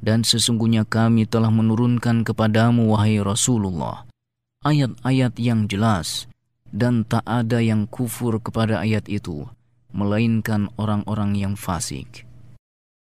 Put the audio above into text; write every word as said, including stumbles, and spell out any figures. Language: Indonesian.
Dan sesungguhnya kami telah menurunkan kepadamu, wahai Rasulullah, ayat-ayat yang jelas, dan tak ada yang kufur kepada ayat itu, melainkan orang-orang yang fasik.